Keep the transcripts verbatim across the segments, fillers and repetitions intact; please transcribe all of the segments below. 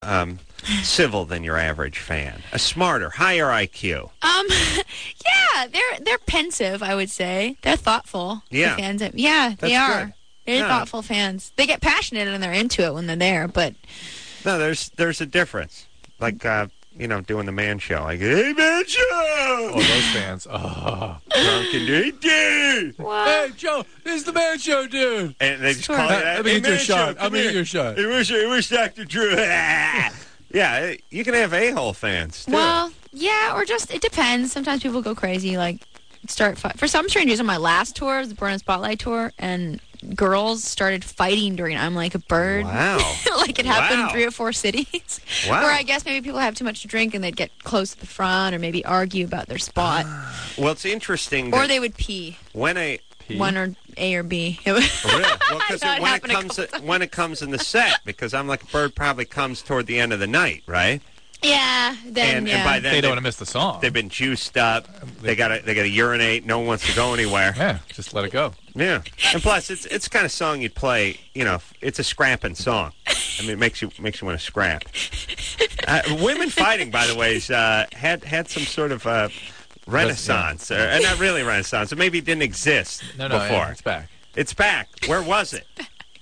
um, civil than your average fan? A smarter, higher I Q? Um, yeah, they're they're pensive, I would say. They're thoughtful. Yeah. The fans. Yeah, they That's are. good. They're No. thoughtful fans. They get passionate and they're into it when they're there, but... No, there's there's a difference. Like, uh, you know, doing the man show. Like, hey, man show! Oh, those fans. Oh. Drunken dude! Well, Hey, Joe, this is the man show, dude. And they just Sure. call it Uh, that. let me Hey, get your man shot. show, Let come me get here. your shot. It was, it was Doctor Drew. Yeah, you can have a-hole fans, too. well, yeah, or just, it depends. Sometimes people go crazy, like, start... Fi- For some strangers on my last tour, the Burn Spotlight tour, and girls started fighting during I'm Like a Bird. Wow. Like it happened Wow. in three or four cities. Wow. Where I guess maybe people have too much to drink and they'd get close to the front or maybe argue about their spot. Well, it's interesting Or that they would pee. when a... One or A or B. It was- Really? Well, because I know it when it happened a comes couple when it comes in the set, because I'm Like a Bird probably comes toward the end of the night, right? yeah, then and, yeah. and by then They they've, don't want to miss the song. they've been juiced up. They got to they got to urinate. No one wants to go anywhere. Yeah, just let it go. Yeah, and plus it's it's the kind of song you'd play. You know, it's a scrapping song. I mean, it makes you makes you want to scrap. Uh, women fighting, by the way, is, uh, had had some sort of uh, renaissance, or uh, not really renaissance. It maybe didn't exist No, no, before. yeah, it's back. It's back. Where was it?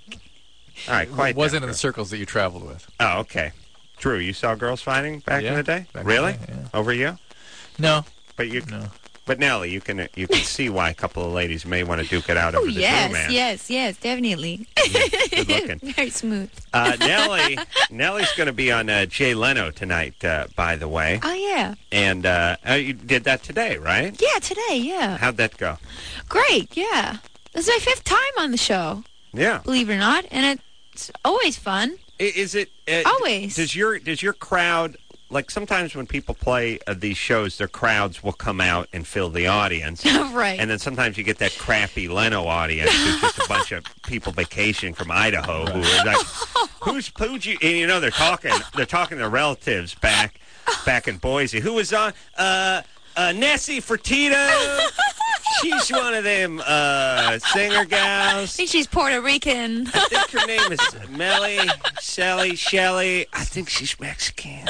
All right, quite. It wasn't down, in the circles that you traveled with. Oh, okay. Drew, you saw girls fighting back Yeah, in the day? back in Really? the day, yeah. Over you? No, But you, no. but Nellie, you can you can see why a couple of ladies may want to duke it out Oh, over the yes, Drew man. yes, yes, definitely. Good looking. Very smooth. Uh, Nellie, Nellie's going to be on uh, Jay Leno tonight, uh, by the way, Oh, yeah. and uh, uh, you did that today, right? Yeah, today, yeah. How'd that go? Great, yeah. This is my fifth time on the show, Yeah. believe it or not, and it's always fun. I- Is it uh, Always. Does your does your crowd, like sometimes when people play uh, these shows, their crowds will come out and fill the audience. Right. And then sometimes you get that crappy Leno audience who's just a bunch of people vacationing from Idaho who are like, who's who'd you? And you know they're talking, they're talking to their relatives back, back in Boise. Who was on? Uh, uh, Nessie Fertitta. She's one of them uh, singer I gals. think she's Puerto Rican. I think her name is Melly, Shelly, Shelly. I think she's Mexican.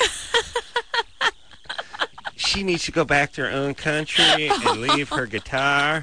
She needs to go back to her own country and leave her guitar.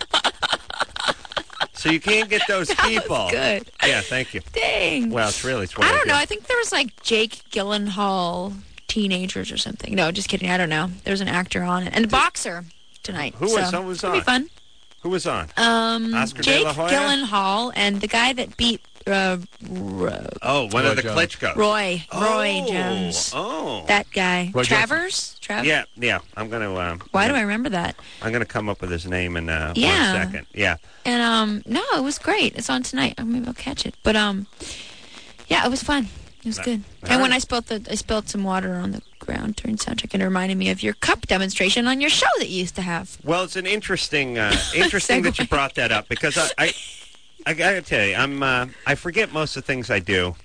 So you can't get those That people. was good. Yeah, thank you. Dang. Well, it's really it's what I don't do. know. I think there was like Jake Gyllenhaal teenagers or something. No, just kidding. I don't know. There's an actor on it. And a boxer tonight. Who so was- who was it'll on? be fun. Who was on? Um, Oscar de Jake la Hoya? Gyllenhaal and the guy that beat uh, Ro- Oh, one Roy of the Jones. Klitschko. Roy. Roy oh, Jones. Oh. That guy. Roy Jones. Travers? Trav? Yeah, yeah. I'm gonna. Um, Why do I remember that? I'm gonna come up with his name in uh, Yeah. one second. Yeah. And um, no, it was great. It's on tonight. Uh, Maybe I'll catch it. But um, yeah, it was fun. It was good. all And when right. I spilled the, I spilled some water on the ground during soundcheck, and it reminded me of your cup demonstration on your show that you used to have. Well, it's an interesting, uh, interesting that you Segue. brought that up because I, I, I gotta tell you, I'm, uh, I forget most of the things I do.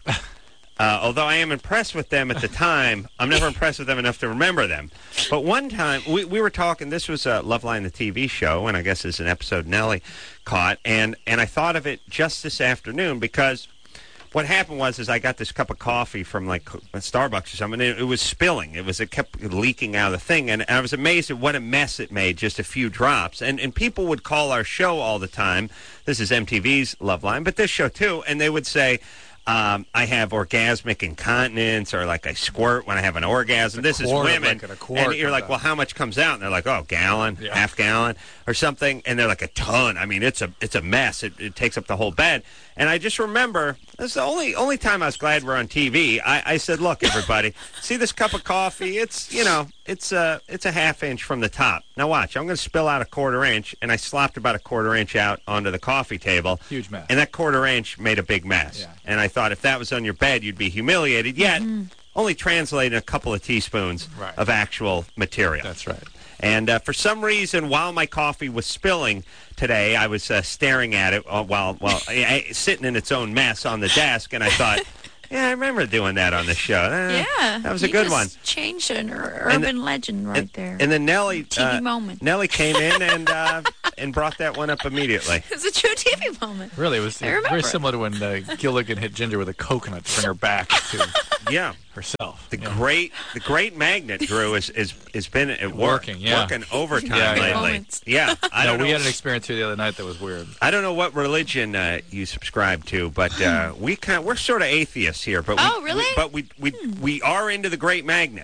Uh, although I am impressed with them at the time, I'm never impressed with them enough to remember them. But one time, we, we were talking, this was uh, Loveline, the T V show, and I guess it's an episode Nellie caught, and, and I thought of it just this afternoon because what happened was is I got this cup of coffee from like Starbucks or something, and it, it was spilling. It was it kept leaking out of the thing, and I was amazed at what a mess it made, just a few drops. And and people would call our show all the time. This is M T V's Loveline, but this show too, and they would say, um, I have orgasmic incontinence, or like I squirt when I have an orgasm. This is quart of women. liquid, a quart And you're like, comes well, how much comes out? And they're like, oh, gallon, Yeah. half gallon, or something. And they're like, a ton. I mean, it's a it's a mess. It, it takes up the whole bed. And I just remember, this is the only only time I was glad we're on T V. I, I said, look, everybody, see this cup of coffee? It's, you know, it's a, it's a half inch from the top. Now watch, I'm going to spill out a quarter inch, and I slopped about a quarter inch out onto the coffee table. Huge mess. And that quarter inch made a big mess. Yeah. And I thought if that was on your bed, you'd be humiliated. Yet, only translating a couple of teaspoons Right. of actual material. That's right. And uh, for some reason, while my coffee was spilling today, I was uh, staring at it uh, while while I, I- sitting in its own mess on the desk, and I thought, yeah, I remember doing that on the show. Eh, Yeah, that was a you good just one. Changed an ur- And urban legend right and, there. And then Nellie, T V uh, moment. Nellie came in and uh, and brought that one up immediately. It's a true T V moment. Really, it was I remember very it. similar to when uh, Gilligan hit Ginger with a coconut to bring her back to Yeah. herself. The yeah. great, the great magnet, Drew, is is has been at work, Working, yeah. working overtime Yeah, yeah. lately. Moments. Yeah, I No, don't we know. had an experience here the other night that was weird. I don't know what religion uh, you subscribe to, but uh, we kind we're sort of atheists here. But we, Oh, really? we- but we we we are into the great magnet.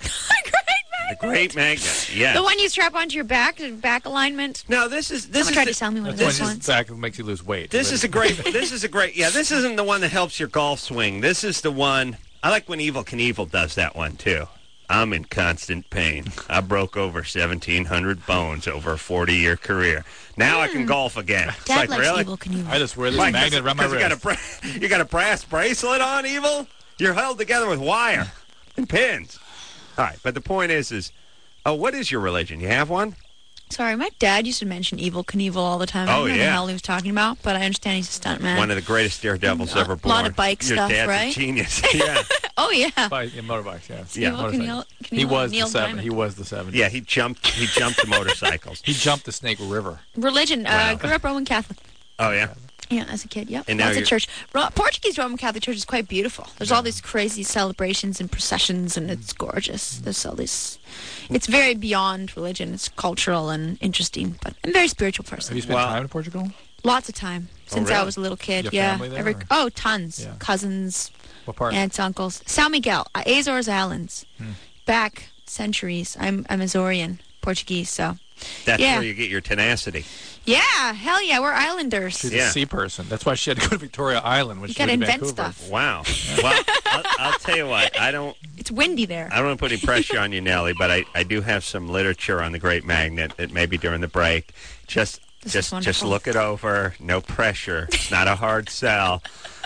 The great magnet. Yeah. The one you strap onto your back, the back alignment. No, this is this Someone is tried the, to sell me one of This those one ones. back makes you lose weight. This is a great. This is a great. Yeah, this isn't the one that helps your golf swing. This is the one. I like when Evil Knievel does that one too. I'm in constant pain. I broke over seventeen hundred bones over a forty-year career. Now I can golf again. It's Dad like, likes really? Evil Knievel. I just wear this Why, magnet around my 'cause you got, a wrist. bra- you got a brass bracelet on, Evil? You're held together with wire and pins. All right, but the point is, is, oh, what is your religion? You have one? Sorry, my dad used to mention Evil Knievel all the time. I Oh, don't know yeah. the hell he was talking about, but I understand he's a stuntman. One of the greatest daredevils A ever born. lot of bike Your stuff, dad's right? a genius. Yeah. Oh, yeah. Bike, yeah, motorbikes, yeah. Yeah. Evil Motorcycles. Knievel, He Knievel, was the Neil seven. Diamond. He was the seven. Yeah, he jumped. He jumped the motorcycles. He jumped the Snake River. Religion. Wow. Uh, grew up Roman Catholic. Oh yeah. Yeah, as a kid, yep. And now Lots you're- of church. Ro- Portuguese Roman Catholic Church is quite beautiful. There's all these crazy celebrations and processions, and it's gorgeous. There's all this. It's very beyond religion. It's cultural and interesting, but I'm a very spiritual Have person. you spent Well- time in Portugal? Lots of time since really? I was a little kid. Your yeah, family there, every or- oh, tons, Yeah. cousins, What part? aunts, uncles. São Miguel, uh, Azores Islands, Hmm. back centuries. I'm I'm Azorean, Portuguese, so That's Yeah. where you get your tenacity. yeah, hell yeah, we're islanders. She's Yeah. a sea person. That's why she had to go to Victoria Island when You she gotta moved to invent Vancouver. stuff. Wow. Well, I'll, I'll tell you what. I don't. It's windy there. I don't want to put any pressure on you, Nellie, but I, I do have some literature on the Great Magnet that maybe during the break. Just This is just just wonderful. look it over. No pressure. It's not a hard sell.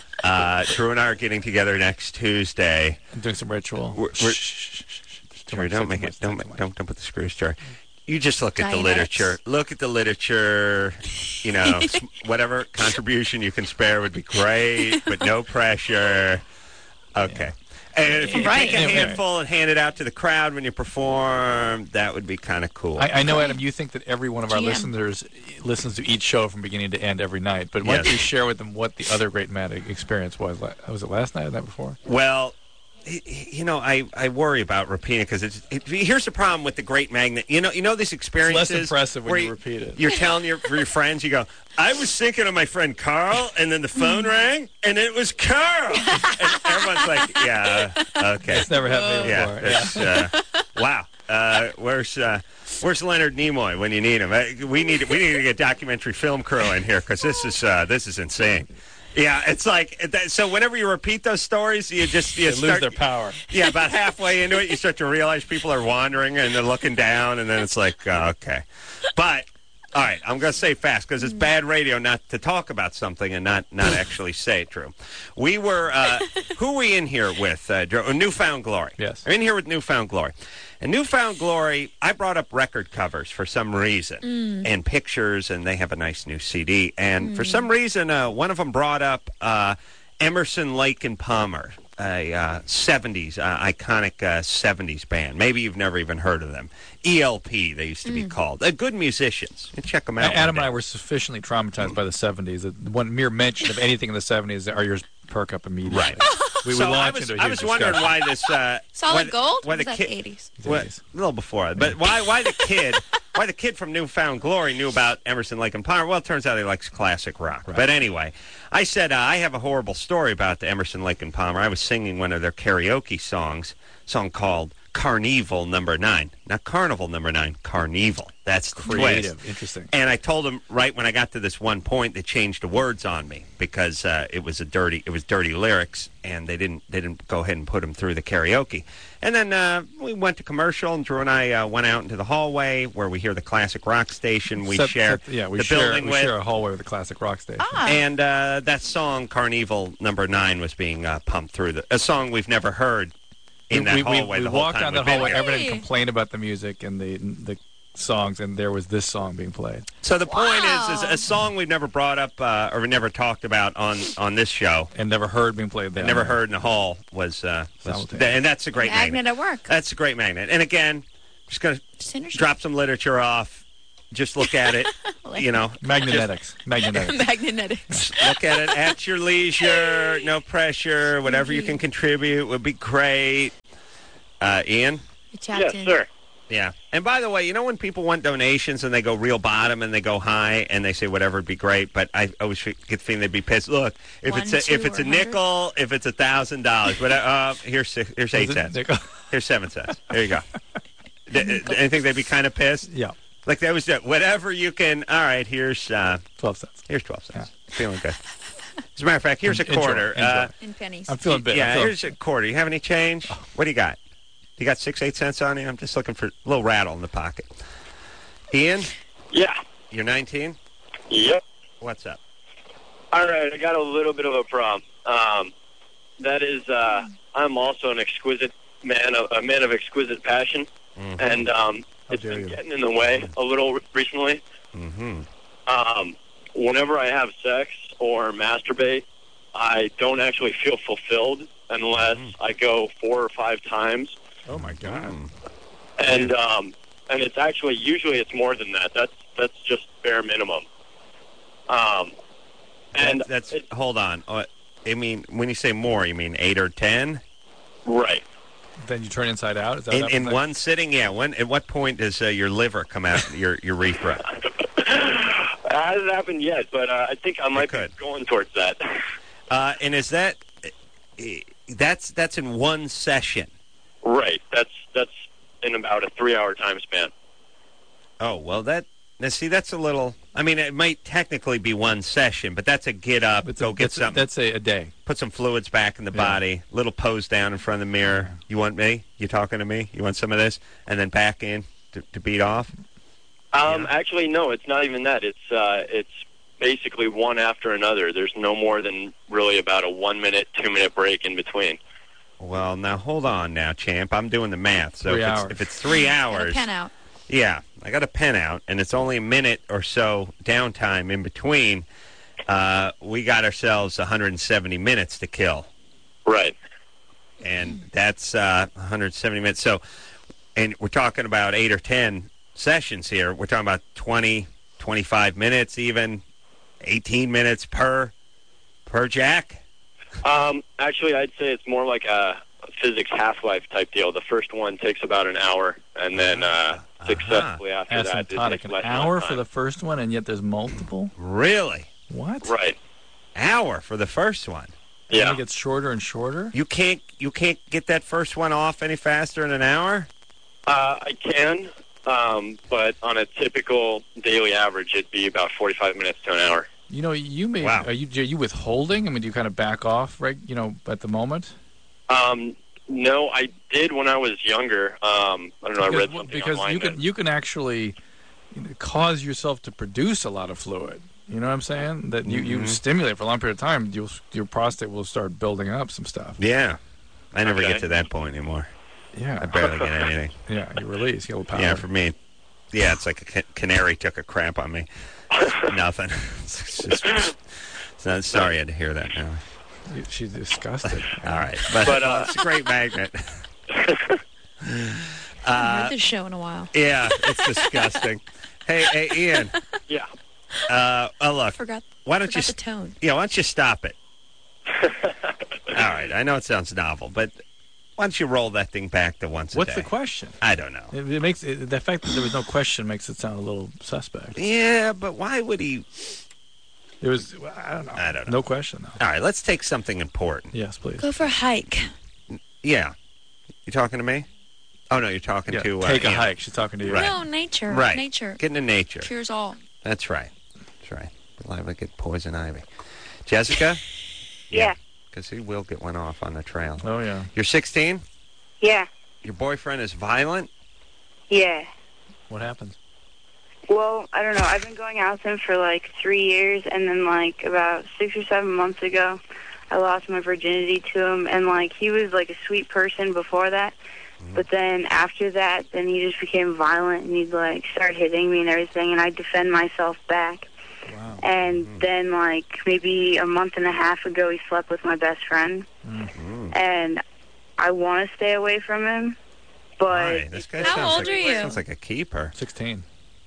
Uh, Drew and I are getting together next Tuesday. I'm doing some ritual. We're- we're- Shh, shh, shh, shh, shh. Too Drew, much, don't too make much, it. too Don't much. ma- don't don't put the screws, Jerry. You just look at the Dianetics. literature. Look at the literature. You know, s- whatever contribution you can spare would be great, but no pressure. Okay. And if you could Right. take a Anyway. handful and hand it out to the crowd when you perform, that would be kind of cool. I, I know, Adam, you think that every one of our G M. listeners listens to each show from beginning to end every night. But why don't Yes. you share with them what the other great Magic experience was? La- Was it last night or the night before? Well, y- y- you know, I, I worry about repeating it because it's. It, here's the problem with the Great Magnet. You know, you know these experiences. impressive when where you repeat it. You're telling your for your friends. You go. I was thinking of my friend Carl, and then the phone rang, and it was Carl. And everyone's like, "Yeah, uh, okay, It's never happened yeah, before. Yeah. it's, uh, wow." Uh, where's uh, Where's Leonard Nimoy when you need him? Uh, We need we need to get documentary film crew in here because this is uh, this is insane. Yeah, it's like that, so. Whenever you repeat those stories, you just you They start, lose their power. Yeah, about halfway into it, you start to realize people are wandering and they're looking down, and then it's like, oh, okay. But all right, I'm going to say fast because it's bad radio not to talk about something and not not actually say it, Drew. We were uh, who were we in here with? Uh, Drew? Newfound Glory. Yes. I'm in here with Newfound Glory. And Newfound Glory, I brought up record covers for some reason and pictures, and they have a nice new C D. And for some reason, uh, one of them brought up uh, Emerson, Lake and Palmer, a uh, seventies, uh, iconic uh, seventies band. Maybe you've never even heard of them. E L P, they used to be called. Uh, good musicians. You check them out. Adam one and I day. were sufficiently traumatized by the seventies that one mere mention of anything in the seventies, our ears perk up immediately. Right. We would So I launch was, into a I huge was wondering discussion. why this... Uh, Solid why, Gold? Why Was the that kid, eighties? What, eighties. a little before that. But why why the kid why the kid from Newfound Glory knew about Emerson, Lake and Palmer? Well, it turns out he likes classic rock. Right. But anyway, I said uh, I have a horrible story about the Emerson, Lake and Palmer. I was singing one of their karaoke songs, a song called Carnival Number Nine. Not Carnival Number Nine, Carnival. That's the twist. Creative. Interesting. And I told him right when I got to this one point, they changed the words on me because uh, it was a dirty, it was dirty lyrics, and they didn't, they didn't go ahead and put them through the karaoke. And then uh, we went to commercial, and Drew and I uh, went out into the hallway where we hear the classic rock station. We Set- share set- yeah, we the share, building we with, share a hallway with a classic rock station. Ah. and uh, that song Carnival Number Nine was being uh, pumped through the a song we've never heard in that we, we, hallway. we the whole walked time down we've that been hallway. here. Everyone Hey. complained about the music and the the songs, and there was this song being played. So the point Wow. is, is a song we've never brought up uh, or we never talked about on on this show. And never heard being played there. Never heard in the hall was, uh, was Simultaneous. and that's a great magnet. Magnet at work. That's a great magnet. And again, just going to Synergy. drop some literature off. just look at it, you know. Magnetics. Magnetics. Magnetics. Look at it at your leisure, no pressure. Whatever you can contribute would be great. Uh, Ian? You tapped Yes, in. sir. Yeah. And by the way, you know when people want donations and they go real bottom and they go high and they say whatever would be great, but I always get the feeling they'd be pissed. Look, if One, it's a, two, if it's or a one hundred? nickel, if it's a thousand dollars, but uh, here's six, here's eight Was it cents. nickel? Here's seven cents. There you go. D- I think they'd be kind of pissed. Yeah. Like that was whatever you can. All right, here's uh, twelve cents. here's twelve cents. Feeling good. As a matter of fact, here's a Enjoy, quarter. enjoy. Uh, In pennies. I'm feeling bit. yeah, I'm feeling- here's a quarter. You have any change? What do you got? You got six, eight cents on you? I'm just looking for a little rattle in the pocket. Ian, Yeah. you're nineteen? Yep. What's up? All right, I got a little bit of a problem. Um, that is, uh, I'm also an exquisite man, of, a man of exquisite passion, Mm-hmm. and um, How it's dare been you. getting in the way a little recently. Mm-hmm. Um, whenever I have sex or masturbate, I don't actually feel fulfilled unless I go four or five times, Oh, my God. and um, and it's actually usually it's more than that. That's that's just bare minimum. Um, and That- that's it- hold on. Uh, I mean, when you say more, you mean eight or ten right. Then you turn inside out? Is that in, what in happens one sitting? Yeah. When? At what point does uh, your liver come out? Your urethra? It hasn't happened yet, but uh, I think I might be could. going towards that. Uh, and is that uh, that's that's in one session? Right. That's that's in about a three-hour time span. Oh well, that now see that's a little. I mean, it might technically be one session, but that's a get up, It's go a, get that's, something, That's a, a day. put some fluids back in the Yeah. body, little pose down in front of the mirror. You want me? You talking to me? You want some of this? And then back in to, to beat off? Um, Yeah. Actually, no. It's not even that. It's uh, it's basically one after another. There's no more than really about a one-minute, two-minute break in between. Well, now hold on now, champ. I'm doing the math. So Three if it's, hours. if it's three Got a hours, pen out. yeah, I got a pen out, and it's only a minute or so downtime in between. Uh, we got ourselves one hundred seventy minutes to kill. Right. And that's uh, one hundred seventy minutes. So, and we're talking about eight or ten sessions here. We're talking about twenty, twenty-five minutes, even eighteen minutes per per jack. Um, actually, I'd say it's more like a physics half-life type deal. The first one takes about an hour, and then uh, successfully after that, it Asymptotic. takes An less hour time. for the first one, and yet there's multiple? Really? What? Right. Hour for the first one. And Yeah. it gets shorter and shorter? You can't you can't get that first one off any faster in an hour? Uh, I can, um, but on a typical daily average, it'd be about forty-five minutes to an hour. You know, you may. Wow. Are you are you withholding? I mean, do you kind of back off, right? You know, at the moment. Um, no, I did when I was younger. Um, I don't know. I read something because online you can that- you can actually you know, cause yourself to produce a lot of fluid. You know what I'm saying? That you, you Mhm. stimulate for a long period of time, you'll, your prostate will start building up some stuff. Yeah. I never Okay. get to that point anymore. Yeah, I barely get anything. yeah, you release, you have power. Yeah, for me. Yeah, it's like a ca- canary took a crap on me. Nothing. It's just, it's not, sorry I had to hear that now. You- She's disgusted. All right. But, But, uh, it's a great magnet. I haven't heard this show in a while. Yeah, it's disgusting. Hey, hey, Ian. Yeah. Uh, oh, look. Forgot. Why don't you? forgot the tone. Yeah, why don't you stop it? All right. I know it sounds novel, but why don't you roll that thing back to once a What's day? the question? I don't know. It, it makes it, the fact that there was no question makes it sound a little suspect. Yeah, but why would he? There was, I don't know. I don't know. No question though. All right, let's take something important. Yes, please. Go for a hike. Yeah. You talking to me? Oh, no, you're talking Yeah, to... Uh, take a Ian. hike. She's talking to you. Right. No, nature. Right. Nature Get into nature. cures all. That's right. That's right. We'll have to get poison ivy. Jessica? Yeah. Because he will get one off on the trail. Oh yeah. You're sixteen? Yeah. Your boyfriend is violent? Yeah. What happened? Well, I don't know. I've been going out with him for like three years, and then like about six or seven months ago, I lost my virginity to him, and like he was like a sweet person before that, but then after that, then he just became violent, and he'd like start hitting me and everything, and I'd defend myself back. Wow. And then like maybe a month and a half ago, he slept with my best friend, Mm. and I want to stay away from him, but Why? This guy How sounds old like, are you? sounds like a keeper. Sixteen.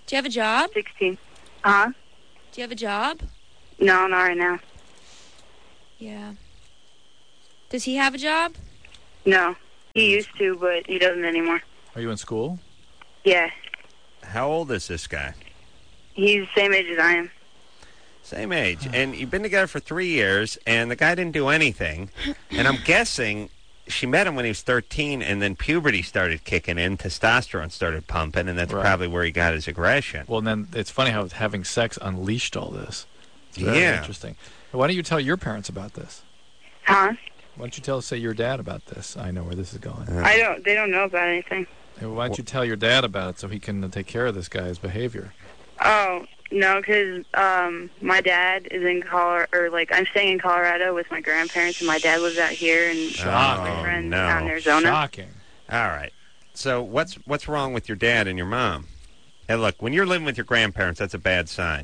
Do you have a job? sixteen. Uh-huh. Do you have a job? No, not right now. Yeah. Does he have a job? No. He used to, but he doesn't anymore. Are you in school? Yeah. How old is this guy? He's the same age as I am. Same age. And you've been together for three years, and the guy didn't do anything. And I'm guessing she met him when he was thirteen, and then puberty started kicking in, testosterone started pumping, and that's Right. probably where he got his aggression. Well, then it's funny how having sex unleashed all this. It's very Yeah. interesting. Why don't you tell your parents about this? Huh? Why don't you tell, say, your dad about this? I know where this is going. I don't, they don't know about anything. Hey, why don't you tell your dad about it so he can uh, take care of this guy's behavior? Oh, no, because um, my dad is in Colorado, or like I'm staying in Colorado with my grandparents, and my dad lives out here, and Shocking. my friends Oh, no. out in Arizona. Shocking. All right. So what's what's wrong with your dad and your mom? Hey, look, when you're living with your grandparents, that's a bad sign.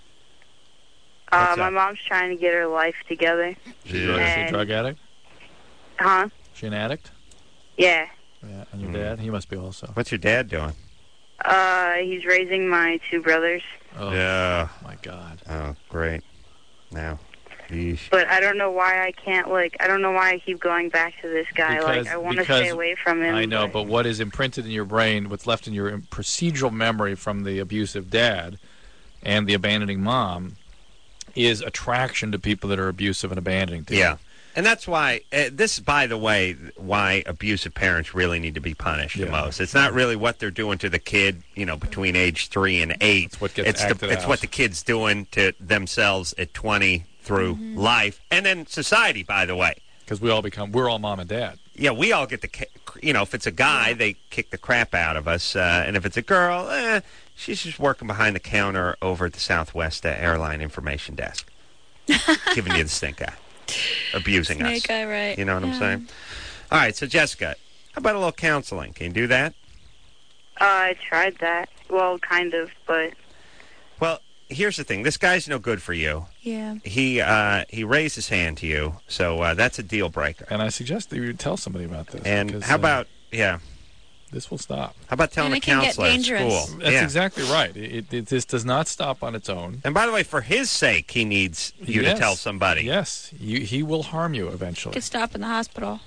Uh, What's my up? mom's trying to get her life together. She's a- is she a And- drug addict? Huh? She an addict? Yeah. Yeah. And your Mm. dad? He must be also. What's your dad doing? Uh, he's raising my two brothers, Oh, Yeah. my God. Oh, great. Now, yeesh. but I don't know why I can't, like, I don't know why I keep going back to this guy. Because- like, I want to because stay away from him. I know, but what is imprinted in your brain, what's left in your procedural memory from the abusive dad and the abandoning mom, is attraction to people that are abusive and abandoning to you. Yeah. And that's why, uh, this, by the way, why abusive parents really need to be punished the Yeah. most. It's not really what they're doing to the kid, you know, between age three and eight. It's what gets it's acted the, It's out. what the kid's doing to themselves at twenty through life. And then society, by the way. Because we all become, we're all mom and dad. Yeah, we all get the, ki- you know, if it's a guy, they kick the crap out of us. Uh, and if it's a girl, eh, she's just working behind the counter over at the Southwest uh, Airline Information Desk. Giving you the stink eye. Abusing us. Snake eye, right. You know what I'm Yeah. saying? All right, so Jessica, how about a little counseling? Can you do that? Uh, I tried that. Well, kind of, but Well, here's the thing. This guy's no good for you. Yeah. He uh, he raised his hand to you, so uh, that's a deal breaker. And I suggest that you tell somebody about this. And because, how uh, about, yeah, this will stop. how about telling And a it can get counselor at dangerous. school? That's yeah. exactly right. It, it, this does not stop on its own. And by the way, for his sake, he needs you Yes. to tell somebody. Yes, you, he will harm you eventually. Could stop in the hospital.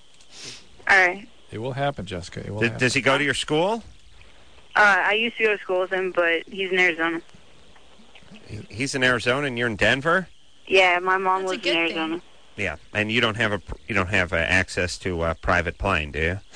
all right. It will happen, Jessica. It will D- happen. does he go to your school? Uh, I used to go to school with him, but he's in Arizona. He- He's in Arizona, and you're in Denver. Yeah, my mom That's a lives in good Arizona. Yeah, and you don't have a pr- you don't have uh, access to a private plane, do you?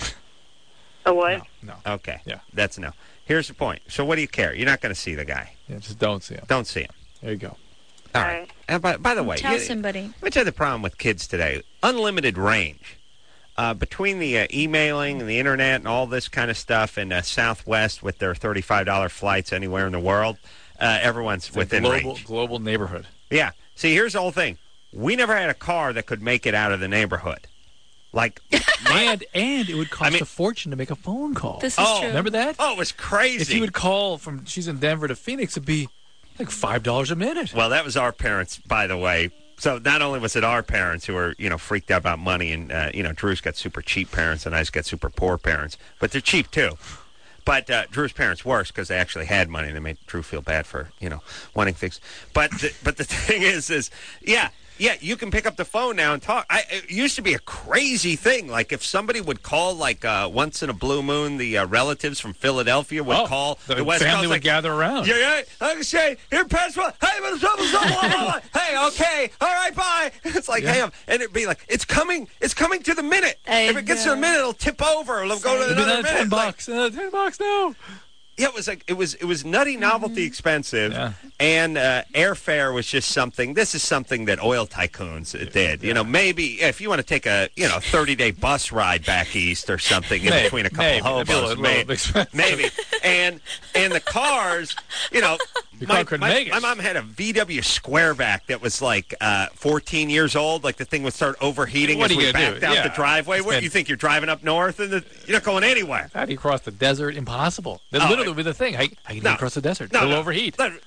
A what? No, Okay. Yeah. That's a no. Here's the point. So what do you care? You're not going to see the guy. yeah, just don't see him. Don't see him. There you go. All All right. right. And by, by the way, Tell you- somebody. Which is the problem with kids today? Unlimited range. Uh, between the uh, emailing and the internet and all this kind of stuff, and uh, Southwest with their thirty-five dollar flights anywhere in the world, uh, everyone's It's a within global, range. global neighborhood. Yeah. See, here's the whole thing. We never had a car that could make it out of the neighborhood. Like, And and it would cost I mean- a fortune to make a phone call. This is Oh, true. Remember that? oh, it was crazy. If you would call from, she's in Denver to Phoenix, it'd be like five dollars a minute. Well, that was our parents, by the way. So not only was it our parents who were, you know, freaked out about money, and, uh, you know, Drew's got super cheap parents and I's got super poor parents, but they're cheap too. But uh, Drew's parents worse because they actually had money and they made Drew feel bad for, you know, wanting things. But the, but the thing is, is yeah. Yeah, you can pick up the phone now and talk. I, it used to be a crazy thing. Like if somebody would call, like uh, once in a blue moon, the uh, relatives from Philadelphia would Oh, call the West family Coast. would like, gather around. Yeah, yeah. I can say, here, pass what? Hey, what's up, what's up, blah, blah, blah. Hey, okay, all right, bye. It's like, Yeah. hey, um, and it'd be like, it's coming, it's coming to the minute. I if it gets to know. the minute, it'll tip over. It'll go to It'd be another another minute. ten Like, bucks. Uh, ten bucks, no. yeah, it was like it was it was nutty, novelty, expensive, Yeah. and uh, airfare was just something. This is something that oil tycoons did. You know, maybe if you want to take a you know thirty day bus ride back east or something in Maybe, between a couple maybe. That'd be a hobos, little- may- little expensive. maybe, and and the cars, you know. Your my, car couldn't my- make it. my mom had a V W Squareback that was like uh, fourteen years old. Like the thing would start overheating What as are you we gonna backed do? out Yeah. the driveway. It's What been- you think you're driving up north and the, you're not going anywhere? How do you cross the desert? Impossible. That Oh, literally it- would be the thing. I, I can No. get across the desert. No, It'll no. overheat. Look, but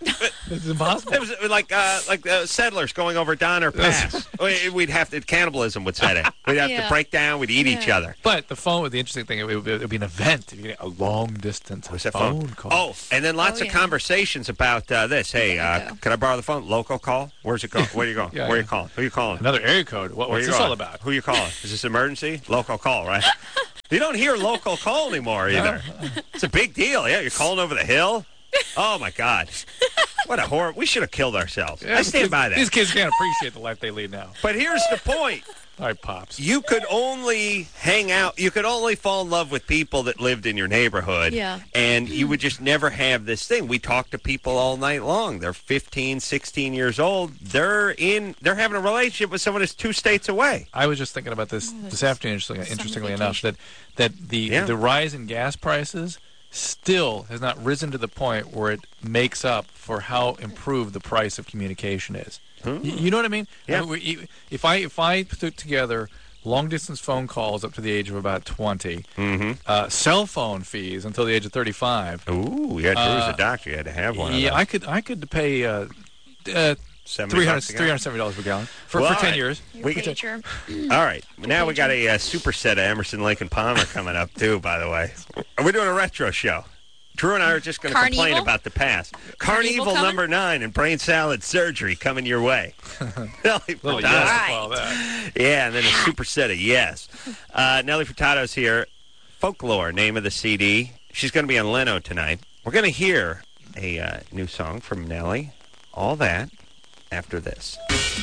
It's impossible. It was uh, like uh, like uh, settlers going over Donner Pass. We- We'd have to cannibalism would set in. We'd have Yeah. to break down. We'd eat each Yeah. other. But the phone, the interesting thing, it would, it would be an event. If you get a long distance Was that phone, phone? call. Oh, and then lots Oh, of yeah. conversations about uh, this. Hey, There you uh, go. can I borrow the phone? Local call? Where's it going? Where are you going? Yeah, Where are yeah. you calling? Who are you calling? Another area code. What, Where what's you this going? all about? Who are you calling? Is this emergency? Local call, right? You don't hear local call anymore either. It's a big deal. Yeah, you're calling over the hill. Oh my God, what a horror! We should have killed ourselves. Yeah, I stand kids- by that. These kids can't appreciate the life they lead now. But here's the point. All right, Pops. You could only hang out, you could only fall in love with people that lived in your neighborhood. Yeah. And you would just never have this thing. We talk to people all night long. They're fifteen, sixteen years old. They're in, they're having a relationship with someone that's two states away. I was just thinking about this Oh, this afternoon, interestingly, summer interestingly enough, that, vacation. that the, Yeah. the rise in gas prices still has not risen to the point where it makes up for how improved the price of communication is. Y- You know what I mean? Yeah. I mean, we- if I if I put together long distance phone calls up to the age of about twenty, Mm-hmm. uh, cell phone fees until the age of thirty-five. Ooh, yeah, Drew was Uh, a doctor. You had to have one. Yeah, of I could I could pay uh, uh, seventy three hundred bucks a gallon. seventy dollars per gallon for, Well, for all ten right. years. We Your could- pager. All right. Now we got a uh, superset of Emerson, Lake, and Palmer coming up, too, by the way. We're doing a retro show. Drew and I are just going to complain Carnival? about the past. Carnival Carnival coming? number nine and brain salad surgery coming your way. Nelly Little Furtado. yes Right. to all that. Yeah, and then a superset of yes. Uh, Nelly Furtado's here. Folklore, name of the C D. She's going to be on Leno tonight. We're going to hear a uh, new song from Nelly. All that after this.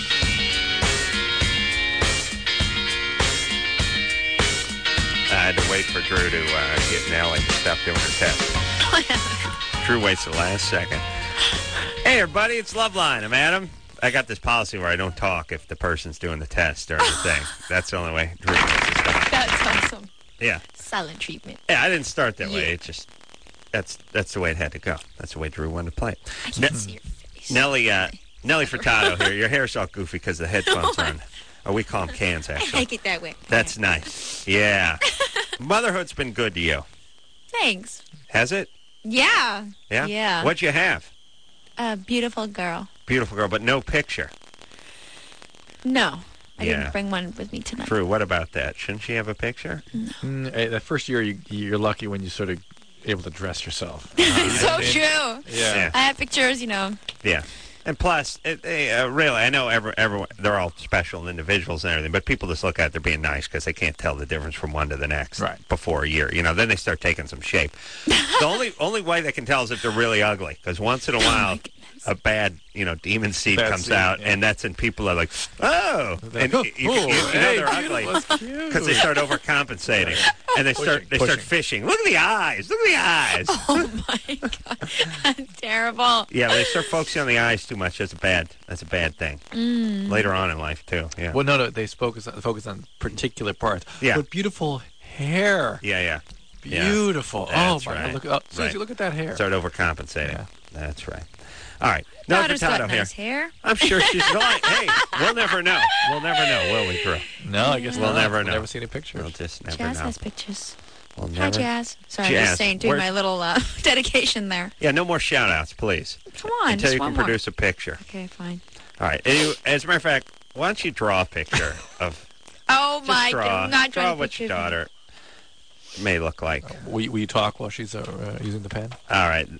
I had to wait for Drew to uh, get Nelly to stop doing her test. Drew waits the last second. Hey, everybody, it's Loveline. I'm Adam. I got this policy where I don't talk if the person's doing the test during the thing. That's the only way Drew gets to stop. That's awesome. Yeah. Silent treatment. Yeah, I didn't start that way. Yeah. It just, that's that's the way it had to go. That's the way Drew wanted to play it. I Ne- can't see your face. Nelly, uh, Nelly Furtado here. Your hair's all goofy because the headphones Oh, are on. Or we call them cans, I actually. like it that way. That's nice. Yeah. Motherhood's been good to you. Thanks. Has it? Yeah. Yeah? Yeah. What'd you have? A beautiful girl. Beautiful girl, but no picture. No. I Yeah. didn't bring one with me tonight. Drew, what about that? Shouldn't she have a picture? Mm, eh, the first year, you, you're lucky when you sort of able to dress yourself. so I mean, true. Yeah. Yeah. I have pictures, you know. Yeah. And plus, it, they, uh, really, I know every, everyone, they're all special individuals and everything, but people just look at it, they're being nice because they can't tell the difference from one to the next Right. before a year. You know, then they start taking some shape. the only only way they can tell is if they're really ugly, because once in a while, a bad, you know, demon seed Bad comes seed, out, yeah. and that's when people are like, oh, and oh, you, you, you know hey, they're ugly beautiful, that's cute. because they start overcompensating, and they start Pushing, they start pushing. fishing. Look at the eyes! Look at the eyes! Oh my god. Terrible. Yeah, when they start focusing on the eyes too much, that's a bad that's a bad thing. Mm. Later on in life too. Yeah. Well, no, no, they focus on, focus on particular parts. Yeah. But beautiful hair. Yeah, yeah. Yeah. Beautiful. That's oh, my right. God. Look, oh, Susie, Right. look at that hair. Start overcompensating. Yeah. That's right. All right. Now Daughter's got Furtado here. nice hair. I'm sure she's going. Hey, we'll never know. We'll never know, will we, Drew? No, I guess We'll not. never We'll know. never see any pictures. We'll just never Jazz know. has pictures. We'll Hi, never. Jazz. Sorry, I'm Jazz, just saying, doing where- my little uh, dedication there. Yeah, no more shout-outs, please. Come on, Until just you one can more. produce a picture. Okay, fine. All right. And you- As a matter of fact, why don't you draw a picture of Oh just my draw, god, I'm not draw drawing what pictures. your daughter may look like. Will, you- will you talk while she's uh, uh, using the pen? All right.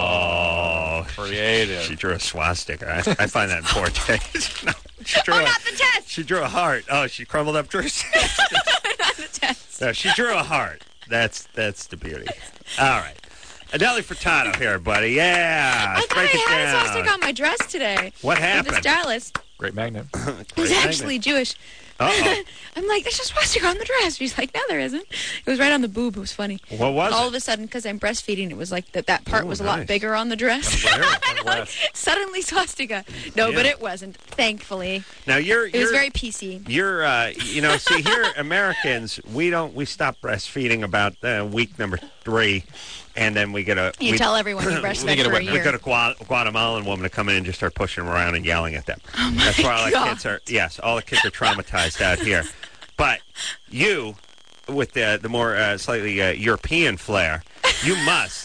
Oh, Creative. She drew a swastika. I, I find that in poor taste. No, she drew Oh, a, not the test. She drew a heart. Oh, she crumbled up Drew's. Not the test. No, she drew a heart. That's that's the beauty. All right. Nelly Furtado here, buddy. Yeah. I let's thought break I it had a down. swastika on my dress today. What With the happened? stylist. Great magnet. He's actually Jewish. Uh-oh. I'm like, there's a swastika on the dress. She's like, no, there isn't. It was right on the boob. It was funny. What was All it? of a sudden, because I'm breastfeeding, it was like that that part Ooh, was a nice. lot bigger on the dress. Where? I know, Where? suddenly swastika. No, Yeah. but it wasn't, thankfully. Now you're It was you're very P C. you're uh, you know see here Americans we don't we stop breastfeeding about uh, week number three, and then we get a You we, tell everyone you breastfed get a for a wet- we year. got a Gua- Guatemalan woman to come in and just start pushing them around and yelling at them. That's why all the God. kids are yes, all the kids are traumatized out here. But you, with the the more uh, slightly uh, European flair, you must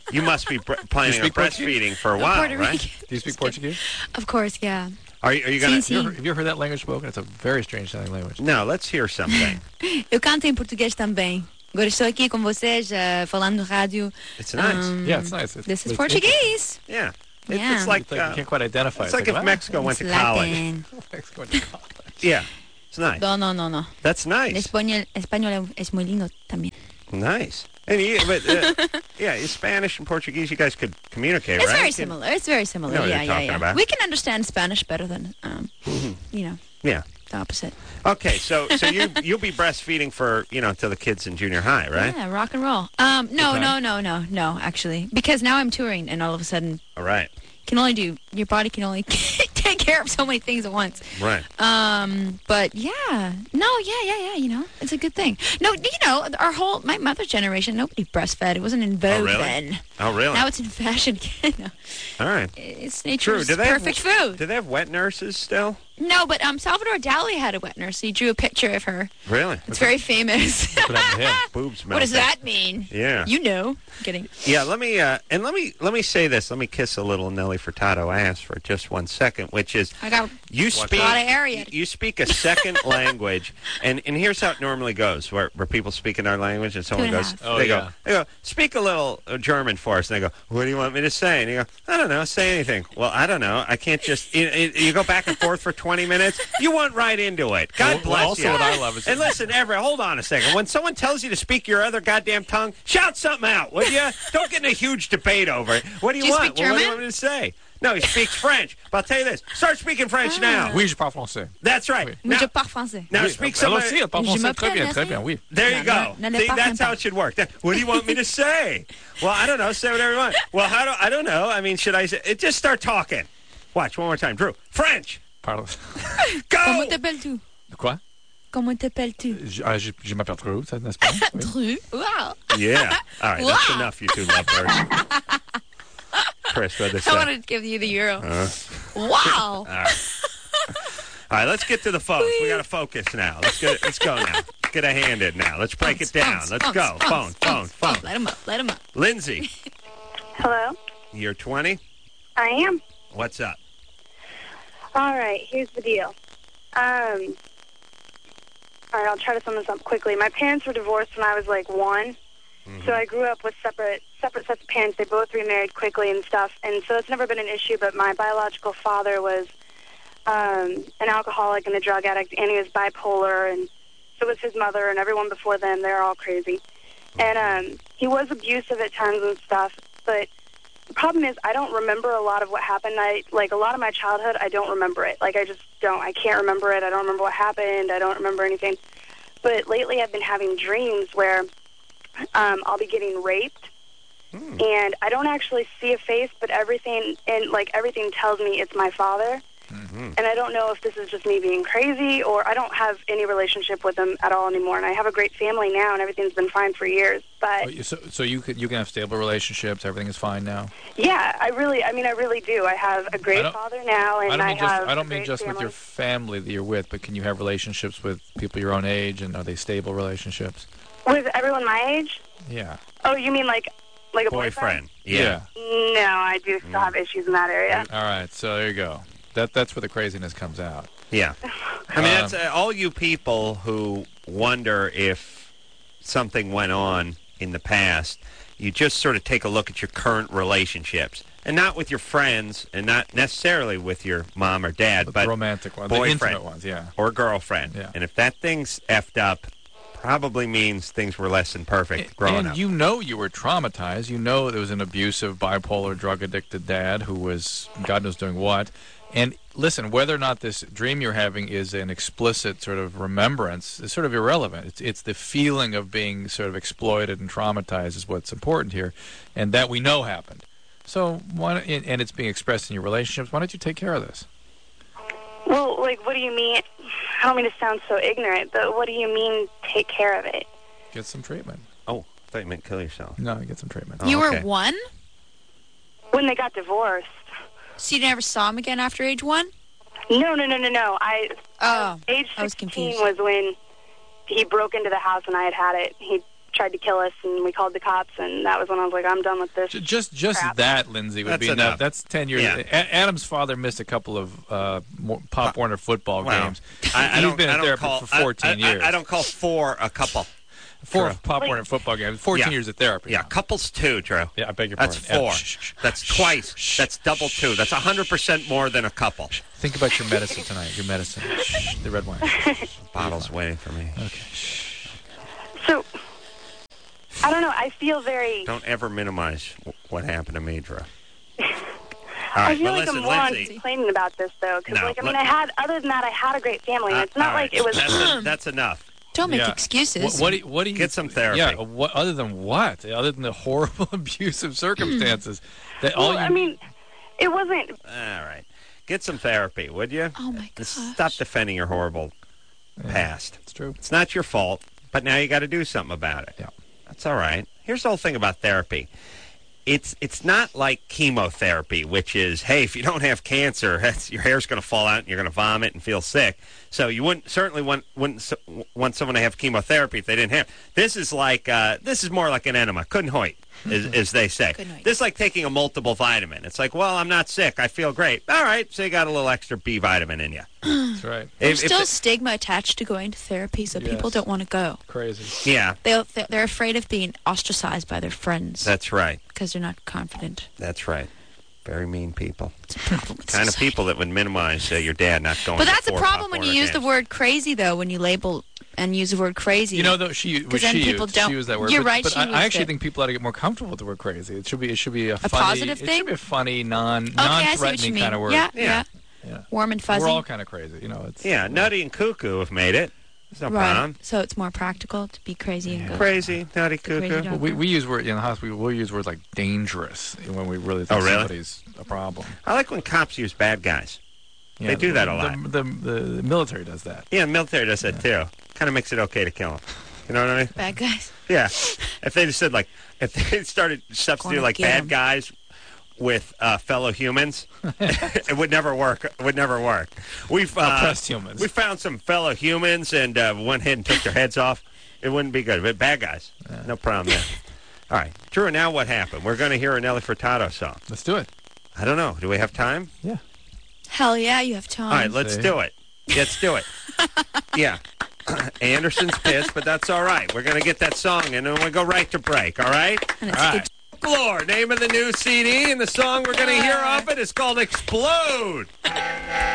You must be bre- planning on speak Portuguese? breastfeeding for a while, Puerto right? Rican. Do you speak Portuguese? Of course, yeah. Are you, are you going Sim, to... You sim. ever, have you ever heard that language spoken? It's a very strange sounding language. No, let's hear something. Eu canto em português também. Agora estou aqui com vocês, uh, falando no rádio. It's nice. Um, Yeah, it's nice. It's, This is it's Portuguese. Yeah. It, Yeah. It's like... It's like uh, you can't quite identify. it's like if what? Mexico went to It's college. Latin. Mexico went to college. Yeah. It's nice. No, no, no, no. That's El nice. español, español es muy lindo también. Nice. And you, but, uh, yeah, Spanish and Portuguese, you guys could communicate, It's right? very You can- similar. It's very similar. You know what yeah, you're yeah, talking yeah. about. We can understand Spanish better than, um, you know, Yeah. the opposite. Okay, so so you you'll be breastfeeding for you know until the kids in junior high, right? Yeah, rock and roll. Um, no, Okay. no, no, no, no. Actually, because now I'm touring, and all of a sudden, All right, can only do your body can only take care of so many things at once. right. Um, but yeah, no, yeah, yeah, yeah. You know, it's a good thing. No, you know, our whole my mother's generation, nobody breastfed. It wasn't in vogue really? then. Oh, really? Now it's in fashion. You know, All right. it's True. nature's Do they perfect have, food. Do they have wet nurses still? No, but um, Salvador Dali had a wet nurse. He drew a picture of her. Really? It's very famous. What happened to him? Boobs. What does melting. that mean? Yeah. You know. Kidding. Yeah. Let me uh, and let me let me say this. Let me kiss a little Nelly Furtado ass for just one second, which is I got you speak a lot of area. you speak a second language, and and here's how it normally goes, where where people speak in our language, and someone Two and a goes, half. Oh, they yeah. go, they go, speak a little uh, German for us, and they go, what do you want me to say? And you go, I don't know, say anything. Well, I don't know, I can't just. You, you go back and forth for twenty minutes. You went right into it. God Well, bless also you. what I love is- and listen, Everett, hold on a second. When someone tells you to speak your other goddamn tongue, shout something out, would you? Don't get in a huge debate over it. What do you Do you want? speak Well, what do you German? want me to say? No, he speaks French. But I'll tell you this: start speaking French now. Oui, je parle français. That's right. Oui. Mais Now, je parle français. now Oui, speak elle some. aussi, elle parle Je français très bien, m'appelle très bien, oui. There you No, go. no, no, See, no, that's no, how no. it should work. Then, what do you want me to say? Well, I don't know. Say whatever you want. Well, how do I don't know. I mean, should I say? It, just start talking. Watch one more time, Drew. French. Parle. Go. Comment t'appelles-tu? Quoi? Comment t'appelles-tu? Je, ah, je, je m'appelle Drew, ça n'est-ce pas? Oui. Dru. Wow. Yeah. All right. That's Wow. enough, you two lovebirds. Chris, what they I say? wanted to give you the euro. Uh, Wow. all right, let's get to the phones. We got to focus now. Let's get let's go now. Let's get a hand in now. Let's break it down. Phones, Let's phones, go. Phone, phones, phone, phones, phone. phones. Let him up. Let him up. Lindsay, Hello? you're twenty. I am. What's up? All right, here's the deal. Um, all right, I'll try to sum this up quickly. My parents were divorced when I was like one, so I grew up with separate separate sets of parents. They both remarried quickly and stuff, and so it's never been an issue. But my biological father was um, an alcoholic and a drug addict, and he was bipolar, and so was his mother and everyone before them. They're all crazy, and um, he was abusive at times and stuff, but. The problem is I don't remember a lot of what happened. I like a lot of my childhood. I don't remember it. Like I just don't. I can't remember it. I don't remember what happened. I don't remember anything. But lately, I've been having dreams where um, I'll be getting raped, and I don't actually see a face, but everything and like everything tells me it's my father. Mm-hmm. And I don't know if this is just me being crazy or I don't have any relationship with him at all anymore. And I have a great family now, and everything's been fine for years. But Oh, you- So, so you can you can have stable relationships. Everything is fine now. yeah, I really, I mean, I really do. I have a I great don't- father now, and I don't mean just have I a don't mean great just with family. your family that you're with, but can you have relationships with people your own age, and are they stable relationships? With everyone my age? Yeah. Oh, you mean like like a boyfriend? Boyfriend. Yeah. No, I do still have issues in that area. All right. So there you go. That that's where the craziness comes out. Yeah. I mean, Um, that's uh, all you people who wonder if something went on in the past. You just sort of take a look at your current relationships, and not with your friends, and not necessarily with your mom or dad, The but romantic ones, the boyfriend. intimate ones. Yeah. or girlfriend. Yeah. And if that thing's effed up, probably means things were less than perfect growing and up. you know you were traumatized. You know there was an abusive, bipolar, drug-addicted dad who was God knows doing what. And listen, whether or not this dream you're having is an explicit sort of remembrance is sort of irrelevant. It's it's the feeling of being sort of exploited and traumatized is what's important here, and that we know happened. So why don't, and it's being expressed in your relationships. Why don't you take care of this? Well, like, what do you mean? I don't mean to sound so ignorant, but what do you mean take care of it? Get some treatment. oh, I thought you meant kill yourself. No, get some treatment. Oh, You okay. were one? When they got divorced? So you never saw him again after age one? No, no, no, no, no. I Oh, age I was sixteen confused. was when he broke into the house and I had had it. He tried to kill us, and we called the cops, and that was when I was like, I'm done with this. J- Just just crap. that, Lindsay, would That's be enough. enough. That's ten years. Yeah. A- Adam's father missed a couple of uh, more Pop Warner football Well, games. I, I He's don't, been I a don't therapist call, for fourteen I, I, years. I don't call four a couple. Four Drew. Pop Warner football games. fourteen Yeah. years of therapy. Yeah, now. couples two, Drew. Yeah, I beg your That's pardon. four. Shh, shh, shh. That's Shh, twice. shh, That's double two. That's one hundred percent more than a couple. Think about your medicine tonight. Your medicine. Shh, the red wine. Bottle's waiting for me. Okay. Shh. So, I don't know. I feel very. Don't ever minimize w- what happened to me, Drew. All I right, feel but like listen, I'm more on Lindsay. complaining about this though, because No, like I mean, let- I had other than that, I had a great family. and Uh, it's not all like right, it was. That's, that's enough. Don't make Yeah. excuses. What, what, do you, what do you Get some therapy. Yeah. What other than what? Other than the horrible, abusive circumstances that all Well, you. I mean, it wasn't. All right. Get some therapy, would you? Oh my And gosh. Stop defending your horrible past. It's true. It's not your fault, but now you got to do something about it. Yeah. That's all right. Here's the whole thing about therapy. It's it's not like chemotherapy, which is, hey, if you don't have cancer, that's, your hair's going to fall out and you're going to vomit and feel sick. So you wouldn't certainly want wouldn't s- want someone to have chemotherapy if they didn't have. This is like uh, this is more like an enema, couldn't hoit, as, as they say. Couldn't hoit. This is like taking a multiple vitamin. It's like, well, I'm not sick, I feel great. All right, so you got a little extra B vitamin in you. That's right. There's If- if still the- stigma attached to going to therapy, so people Yes. don't want to go. Crazy. yeah, They they're afraid of being ostracized by their friends that's right. because they're not confident. That's right. Very mean people. It's a problem with Kind of society. people that would minimize uh, your dad not going. But to that's a four problem Pop when you Warner use the games. word crazy, though. When you label and use the word crazy. You know, though she, what 'Cause then she people used, don't- she used that word. You're but, right, But she I, used I actually it. think people ought to get more comfortable with the word crazy. It should be. It should be a, A funny. positive It thing? should be a funny, non okay, I see what you non-threatening mean. kind of word. Yeah, yeah, Yeah. Yeah. Warm and fuzzy. We're all kind of crazy. You know, it's Yeah, Nutty and Cuckoo have made it. There's no right. problem. So it's more practical to be crazy and go. Crazy, Nutty, crazy Cuckoo. dog. We, we use word in the house. We will use words like dangerous when we really think Oh, really? somebody's a problem. I like when cops use bad guys. Yeah, They do the- that a lot. The, the, the, the military does that. Yeah, the military does that too. Kind of makes it okay to kill them. You know what I mean? Bad guys. Yeah. If they just said like, if they started substituting Gonna like get bad 'em. guys with uh, fellow humans, it would never work. It would never work. We've uh, Oppressed humans. We found some fellow humans and uh, went ahead and took their heads off. It wouldn't be good. But bad guys, no problem there. All right, Drew. Now what happened? We're going to hear a Nelly Furtado song. Let's do it. I don't know. Do we have time? Yeah. Hell yeah, you have time. All right, let's See? do it. Let's do it. Yeah. Anderson's pissed, but that's all right. We're going to get that song, and then we go right to break, all right? And it's all good right. Folklore, name of the new C D, and the song we're going to hear off it is called Explode.